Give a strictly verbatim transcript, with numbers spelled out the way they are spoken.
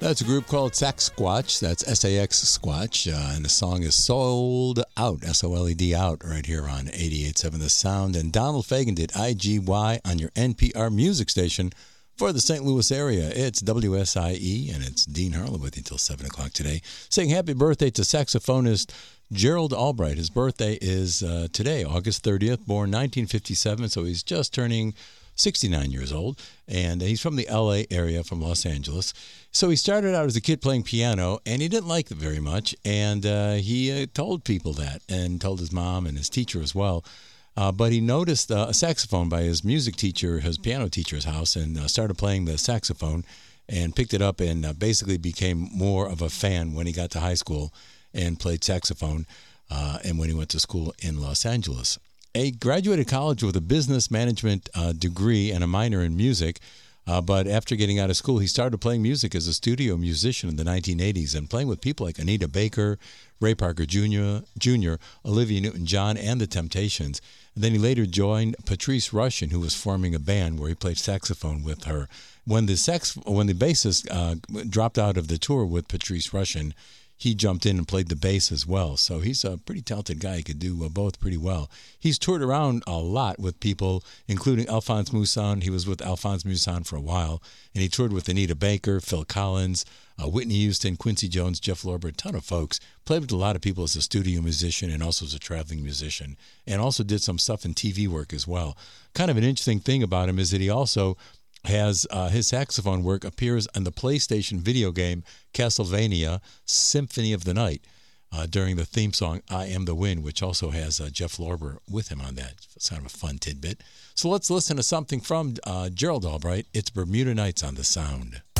That's a group called Saxsquatch. That's S A X Squatch. Uh, and the song is Sold Out, S O L E D out, right here on eighty-eight point seven The Sound. And Donald Fagen did I G Y on your N P R music station for the Saint Louis area. It's W S I E, and it's Dean Harlow with you until seven o'clock today. Saying happy birthday to saxophonist Gerald Albright. His birthday is uh, today, August thirtieth, born nineteen fifty-seven, so he's just turning sixty-nine years old, and he's from the L A area, from Los Angeles. So he started out as a kid playing piano, and he didn't like it very much, and uh, he uh, told people that, and told his mom and his teacher as well. Uh, but he noticed uh, a saxophone by his music teacher, his piano teacher's house, and uh, started playing the saxophone, and picked it up, and uh, basically became more of a fan when he got to high school and played saxophone, uh, and when he went to school in Los Angeles. He graduated college with a business management uh, degree and a minor in music, uh, but after getting out of school, he started playing music as a studio musician in the nineteen eighties and playing with people like Anita Baker, Ray Parker Junior, Junior, Olivia Newton-John, and The Temptations. And then he later joined Patrice Rushen, who was forming a band where he played saxophone with her. When the sax, when the bassist uh, dropped out of the tour with Patrice Rushen, he jumped in and played the bass as well. So he's a pretty talented guy. He could do uh, both pretty well. He's toured around a lot with people, including Alphonse Mousson. He was with Alphonse Mousson for a while, and he toured with Anita Baker, Phil Collins, uh, Whitney Houston, Quincy Jones, Jeff Lorber, a ton of folks. Played with a lot of people as a studio musician and also as a traveling musician, and also did some stuff in T V work as well. Kind of an interesting thing about him is that he also has uh, his saxophone work appears on the PlayStation video game Castlevania Symphony of the Night uh, during the theme song I Am the Wind, which also has uh, Jeff Lorber with him on that. It's kind of a fun tidbit. So let's listen to something from uh, Gerald Albright. It's Bermuda Nights on The Sound.